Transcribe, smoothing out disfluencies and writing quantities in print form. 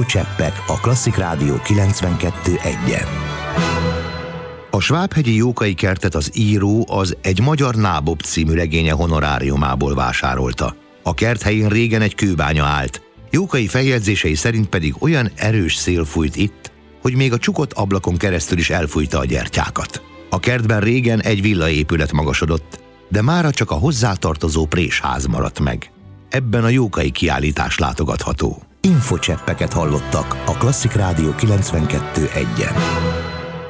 Infocseppek a Klasszik Rádió 92.1-en. A Svábhegyi Jókai kertet az író az Egy magyar nábob című regénye honoráriumából vásárolta. A kert helyén régen egy kőbánya állt, Jókai feljegyzései szerint pedig olyan erős szél fújt itt, hogy még a csukott ablakon keresztül is elfújta a gyertyákat. A kertben régen egy villaépület magasodott, de mára csak a hozzátartozó présház maradt meg. Ebben a Jókai kiállítás látogatható. Infocseppeket hallottak a Klasszik Rádió 92.1-en.